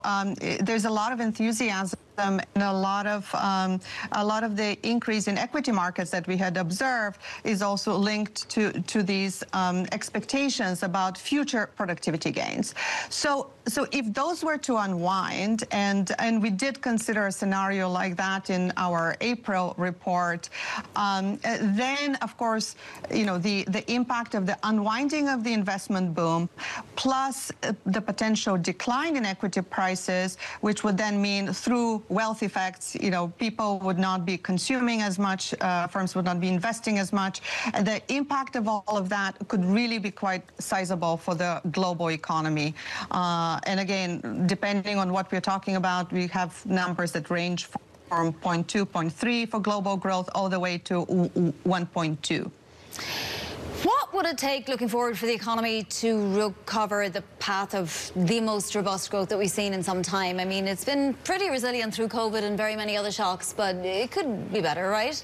there's a lot of enthusiasm and a lot of the increase in equity markets that we had observed is also linked to these expectations about future productivity gains. So if those were to unwind, and we did consider a scenario like that in our April report, then of course, the impact of the unwinding of the investment boom, plus the potential decline in equity prices, which would then mean through wealth effects, people would not be consuming as much, firms would not be investing as much. And the impact of all of that could really be quite sizable for the global economy. And again, depending on what we're talking about, we have numbers that range from 0.2, 0.3 for global growth all the way to 1.2. What would it take, looking forward, for the economy to recover the path of the most robust growth that we've seen in some time? I mean, it's been pretty resilient through COVID and very many other shocks, but it could be better, right?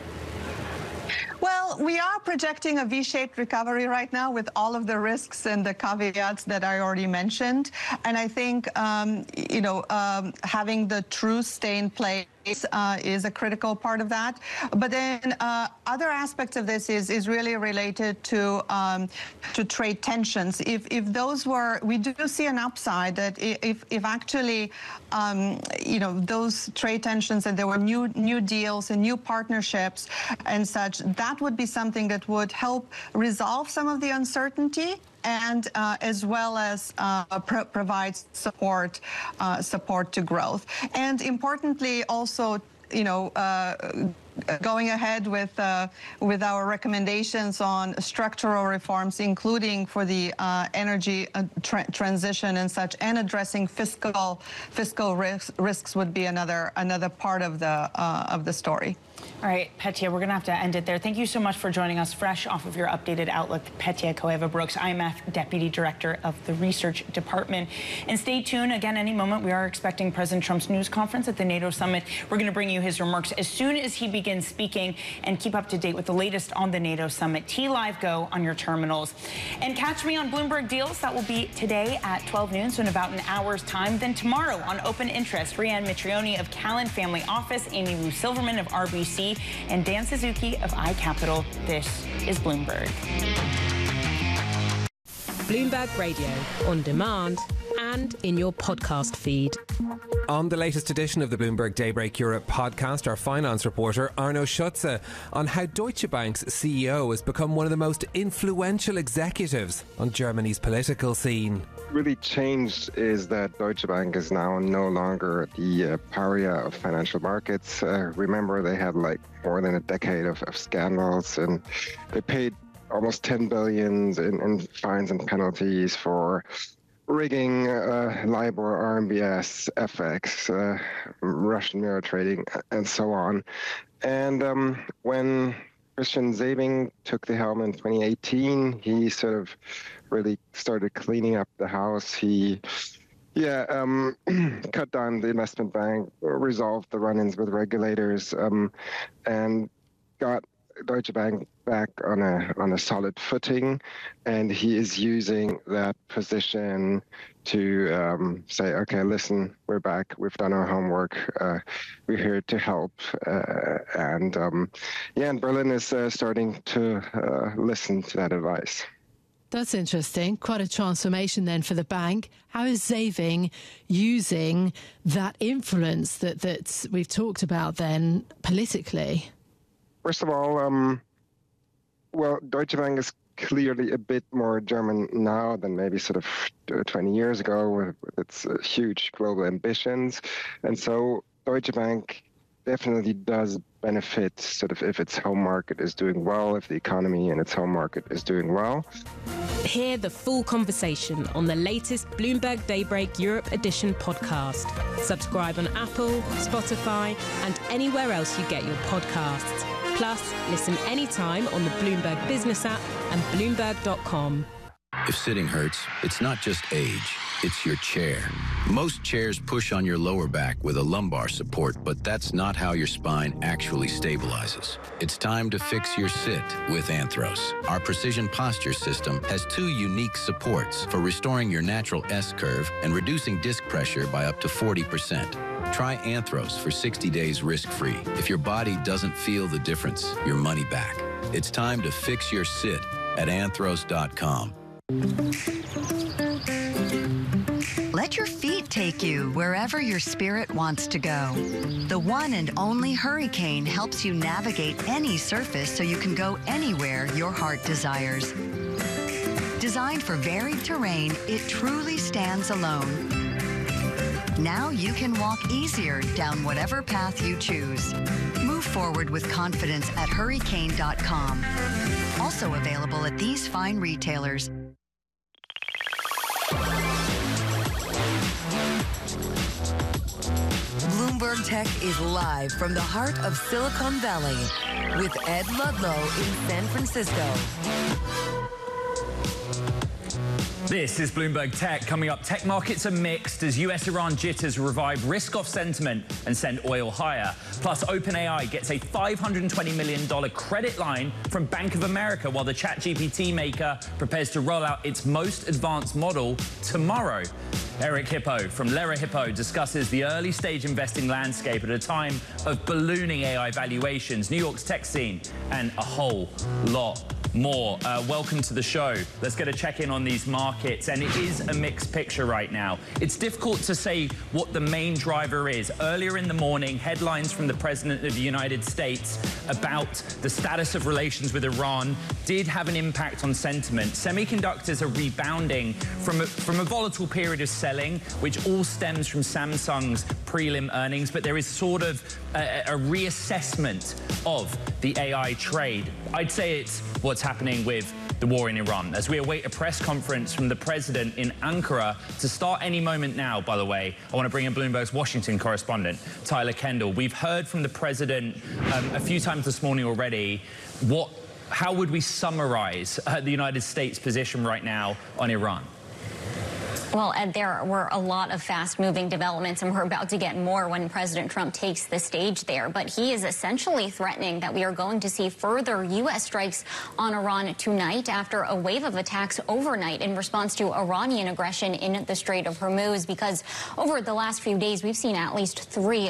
Well, we are projecting a V-shaped recovery right now with all of the risks and the caveats that I already mentioned. And I think, having the truth stay in place is a critical part of that. But then other aspects of this is really related to trade tensions. If those were, we do see an upside that if actually, those trade tensions and there were new deals and new partnerships and such, that would be something that would help resolve some of the uncertainty and as well as provide support to growth. And importantly, also, going ahead with our recommendations on structural reforms, including for the energy transition and such, and addressing fiscal risks would be another part of the story. All right, Petya, we're going to have to end it there. Thank you so much for joining us fresh off of your updated outlook. Petya Kueva-Brooks, IMF Deputy Director of the Research Department. And stay tuned. Again, any moment, we are expecting President Trump's news conference at the NATO summit. We're going to bring you his remarks as soon as he begins speaking, and keep up to date with the latest on the NATO summit. T-Live Go on your terminals. And catch me on Bloomberg Deals. That will be today at 12 noon, so in about an hour's time. Then tomorrow on Open Interest, Rhiannon Mitrione of Callan Family Office, Amy Lou Silverman of RBC, and Dan Suzuki of iCapital. This is Bloomberg. Bloomberg Radio, on demand and in your podcast feed. On the latest edition of the Bloomberg Daybreak Europe podcast, our finance reporter Arno Schutze on how Deutsche Bank's CEO has become one of the most influential executives on Germany's political scene. Really changed is that Deutsche Bank is now no longer the pariah of financial markets. Remember, they had more than a decade of scandals, and they paid almost 10 billion in fines and penalties for rigging, LIBOR, RMBS, FX, Russian mirror trading, and so on. And when Christian Sewing took the helm in 2018, he sort of really started cleaning up the house. He cut down the investment bank, resolved the run-ins with regulators, and got Deutsche Bank back on a solid footing, and he is using that position to say, okay, listen, we're back, we've done our homework, we're here to help, and Berlin is starting to listen to that advice. That's interesting. Quite a transformation then for the bank. How is Sewing using that influence that we've talked about then politically? First of all, Deutsche Bank is clearly a bit more German now than maybe sort of 20 years ago with its huge global ambitions. And so Deutsche Bank definitely does benefit sort of if its home market is doing well, if the economy in its home market is doing well. Hear the full conversation on the latest Bloomberg Daybreak Europe Edition podcast. Subscribe on Apple, Spotify, and anywhere else you get your podcasts. Plus, listen anytime on the Bloomberg Business app and Bloomberg.com. If sitting hurts, it's not just age, it's your chair. Most chairs push on your lower back with a lumbar support, but that's not how your spine actually stabilizes. It's time to fix your sit with Anthros. Our precision posture system has 2 unique supports for restoring your natural S-curve and reducing disc pressure by up to 40%. Try Anthros for 60 days risk-free. If your body doesn't feel the difference, your money back. It's time to fix your sit at anthros.com. Let your feet take you wherever your spirit wants to go. The one and only Hurricane helps you navigate any surface so you can go anywhere your heart desires. Designed for varied terrain, it truly stands alone. Now you can walk easier down whatever path you choose. Move forward with confidence at hurricane.com. Also available at these fine retailers. Bloomberg Tech is live from the heart of Silicon Valley with Ed Ludlow in San Francisco. This is Bloomberg Tech. Coming up, tech markets are mixed as US-Iran jitters revive risk-off sentiment and send oil higher. Plus, OpenAI gets a $520 million credit line from Bank of America while the ChatGPT maker prepares to roll out its most advanced model tomorrow. Eric Hippo from Lera Hippo discusses the early-stage investing landscape at a time of ballooning AI valuations, New York's tech scene, and a whole lot more. Welcome to the show. Let's get a check-in on these markets, and it is a mixed picture right now. It's difficult to say what the main driver is. Earlier in the morning, headlines from the President of the United States about the status of relations with Iran did have an impact on sentiment. Semiconductors are rebounding from a volatile period of selling, which all stems from Samsung's prelim earnings, but there is sort of a reassessment of the AI trade. I'd say it's what's happening with the war in Iran, as we await a press conference from the president in Ankara to start any moment now. By the way, I want to bring in Bloomberg's Washington correspondent, Tyler Kendall. We've heard from the president a few times this morning already. How would we summarize the United States' position right now on Iran? Well, Ed, there were a lot of fast-moving developments, and we're about to get more when President Trump takes the stage there. But he is essentially threatening that we are going to see further U.S. strikes on Iran tonight after a wave of attacks overnight in response to Iranian aggression in the Strait of Hormuz, because over the last few days, we've seen at least three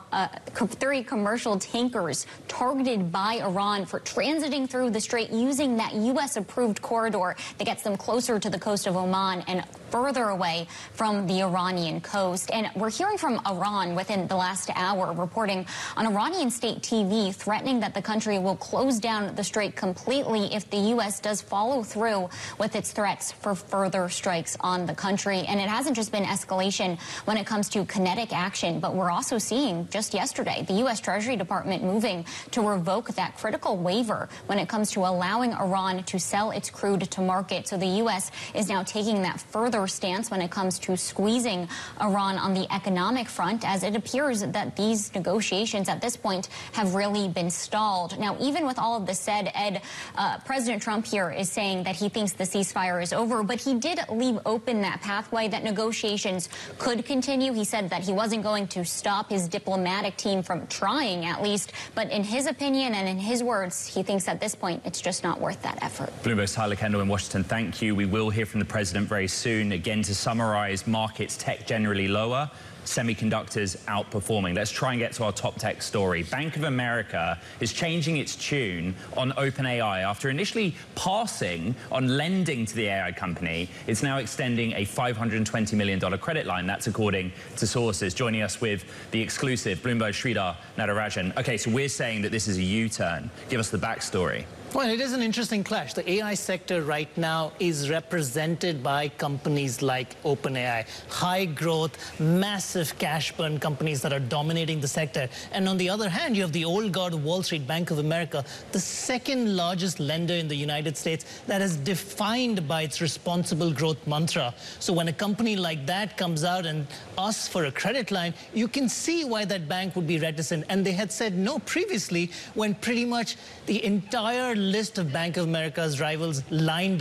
commercial tankers targeted by Iran for transiting through the strait using that U.S.-approved corridor that gets them closer to the coast of Oman and further away from the Iranian coast. And we're hearing from Iran within the last hour, reporting on Iranian state TV threatening that the country will close down the strait completely if the U.S. does follow through with its threats for further strikes on the country. And it hasn't just been escalation when it comes to kinetic action, but we're also seeing just yesterday the U.S. Treasury Department moving to revoke that critical waiver when it comes to allowing Iran to sell its crude to market. So the U.S. is now taking that further stance when it comes to squeezing Iran on the economic front, as it appears that these negotiations at this point have really been stalled. Now, even with all of this said, Ed, President Trump here is saying that he thinks the ceasefire is over, but he did leave open that pathway that negotiations could continue. He said that he wasn't going to stop his diplomatic team from trying, at least, but in his opinion and in his words, he thinks at this point it's just not worth that effort. Bloomberg's Tyler Kendall in Washington, thank you. We will hear from the president very soon. Again, to summarize, markets, tech generally lower, semiconductors outperforming. Let's try and get to our top tech story. Bank of America is changing its tune on OpenAI. After initially passing on lending to the AI company, it's now extending a $520 million credit line. That's according to sources. Joining us with the exclusive, Bloomberg Sridhar Natarajan. Okay, so we're saying that this is a U-turn. Give us the backstory. Well, it is an interesting clash. The AI sector right now is represented by companies like OpenAI, high growth, massive cash burn companies that are dominating the sector. And on the other hand, you have the old guard of Wall Street, Bank of America, the second largest lender in the United States that is defined by its responsible growth mantra. So when a company like that comes out and asks for a credit line, you can see why that bank would be reticent. And they had said no previously when pretty much the entire list of Bank of America's rivals lined up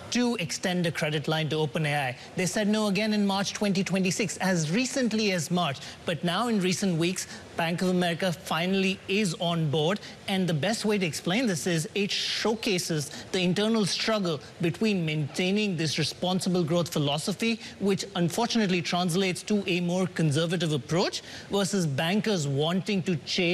to extend a credit line to OpenAI. They said no again in March 2026, as recently as March. But now in recent weeks, Bank of America finally is on board. And the best way to explain this is it showcases the internal struggle between maintaining this responsible growth philosophy, which unfortunately translates to a more conservative approach, versus bankers wanting to chase